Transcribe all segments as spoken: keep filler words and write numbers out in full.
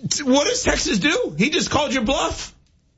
What does Texas do? He just called your bluff.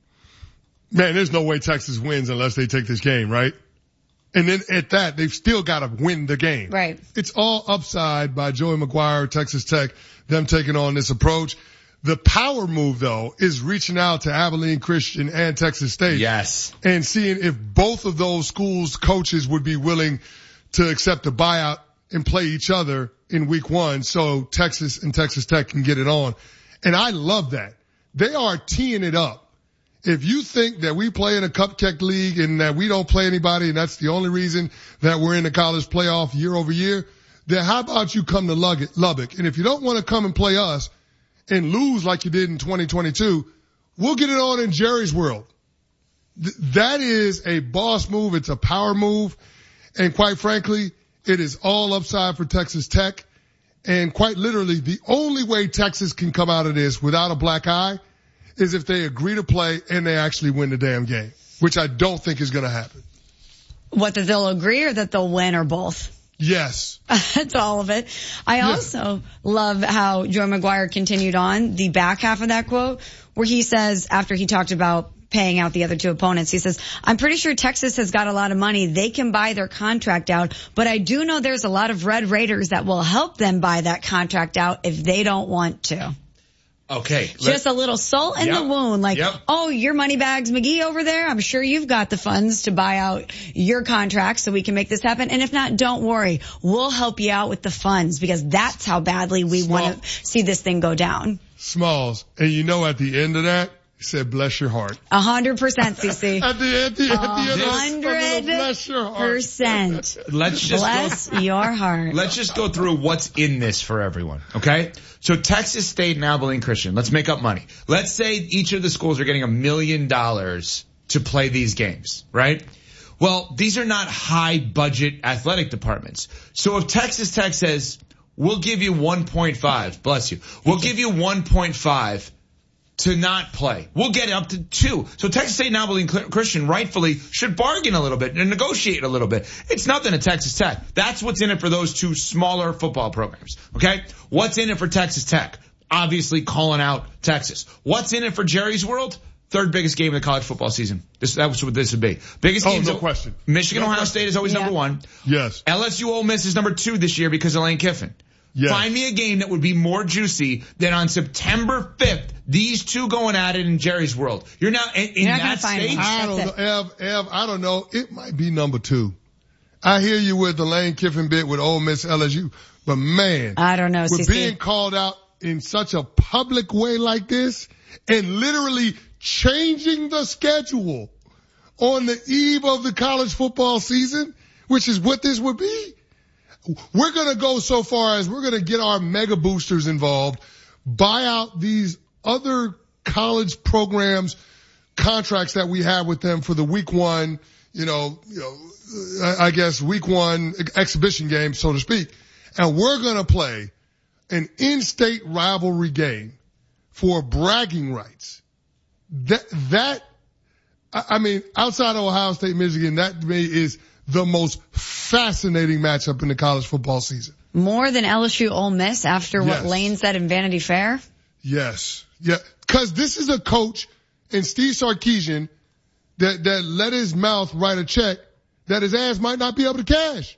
Man, there's no way Texas wins unless they take this game, right? And then at that, they've still got to win the game. Right. It's all upside by Joey McGuire, Texas Tech, them taking on this approach. The power move, though, is reaching out to Abilene Christian and Texas State. Yes. And seeing if both of those schools' coaches would be willing to accept a buyout and play each other in week one so Texas and Texas Tech can get it on. And I love that. They are teeing it up. If you think that we play in a cupcake league and that we don't play anybody and that's the only reason that we're in the college playoff year over year, then how about you come to Lubbock? And if you don't want to come and play us and lose like you did in twenty twenty-two, we'll get it on in Jerry's World. Th- that is a boss move. It's a power move. And quite frankly, it is all upside for Texas Tech. And quite literally, the only way Texas can come out of this without a black eye is if they agree to play and they actually win the damn game, which I don't think is going to happen. What, that they'll agree or that they'll win or both? Yes. That's all of it. I yeah. also love how Joe McGuire continued on the back half of that quote where he says, after he talked about paying out the other two opponents, he says, I'm pretty sure Texas has got a lot of money. They can buy their contract out, but I do know there's a lot of Red Raiders that will help them buy that contract out if they don't want to. Okay. Just a little salt in yep, the wound. Like, yep. oh, your Moneybags McGee over there, I'm sure you've got the funds to buy out your contract so we can make this happen. And if not, don't worry. We'll help you out with the funds because that's how badly we want to see this thing go down. Smalls. And you know at the end of that, he said, bless your heart. A hundred percent, C C. At the end, at the, at the end, A hundred bless your heart. percent. Let's just bless go, your heart. Let's just go through what's in this for everyone, okay? So Texas State and Abilene Christian, let's make up money. Let's say each of the schools are getting a million dollars to play these games, right? Well, these are not high budget athletic departments. So if Texas Tech says, we'll give you one point five, bless you, we'll give you one point five to not play. We'll get it up to two. So Texas State and Abilene Christian rightfully should bargain a little bit and negotiate a little bit. It's nothing to Texas Tech. That's what's in it for those two smaller football programs. Okay? What's in it for Texas Tech? Obviously calling out Texas. What's in it for Jerry's World? Third biggest game of the college football season. This, that's what this would be. Biggest oh, game. no question. Michigan, no Ohio question. State is always yeah. number one. Yes. L S U Ole Miss is number two this year because of Lane Kiffin. Yes. Find me a game that would be more juicy than on September fifth, these two going at it in Jerry's World. You're now in, in You're that stage. I don't That's know, Ev, Ev, I don't know. It might be number two. I hear you with the Lane Kiffin bit with Ole Miss L S U, but man, I don't know. with C C. being called out in such a public way like this and literally changing the schedule on the eve of the college football season, which is what this would be. We're going to go so far as we're going to get our mega boosters involved, buy out these other college programs, contracts that we have with them for the week one, you know, you know, I guess week one exhibition game, so to speak. And we're going to play an in-state rivalry game for bragging rights. That, that, I mean, outside of Ohio State, Michigan, that to me is the most fascinating matchup in the college football season. More than L S U Ole Miss after yes. what Lane said in Vanity Fair? Yes. Yeah. Cause this is a coach in Steve Sarkisian that, that let his mouth write a check that his ass might not be able to cash.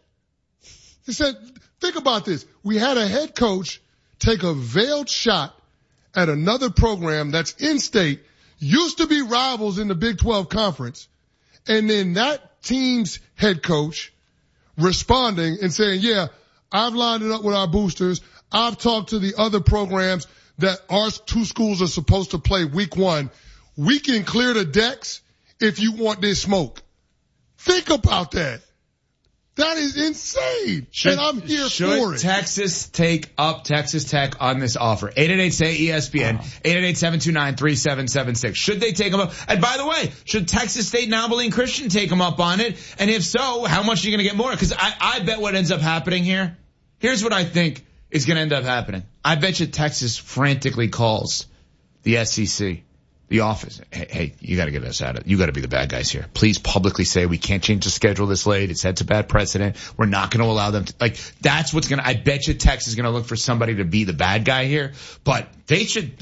He said, think about this. We had a head coach take a veiled shot at another program that's in state, used to be rivals in the Big twelve conference. And then that team's head coach responding and saying, yeah, I've lined it up with our boosters. I've talked to the other programs that our two schools are supposed to play week one. We can clear the decks if you want this smoke. Think about that. That is insane. Should, and I'm here should for it. Texas take up Texas Tech on this offer? eight eight eight say E S P N, Wow. eight eight eight, seven two nine, three seven seven six. Should they take them up? And by the way, should Texas State and Abilene Christian take them up on it? And if so, how much are you going to get more? Because I, I bet what ends up happening here, here's what I think is going to end up happening. I bet you Texas frantically calls the S E C. The office, hey, hey, you got to get us out of it. You got to be the bad guys here. Please publicly say we can't change the schedule this late. It sets a bad precedent. We're not going to allow them to, like, that's what's going to, I bet you Texas is going to look for somebody to be the bad guy here. But they should,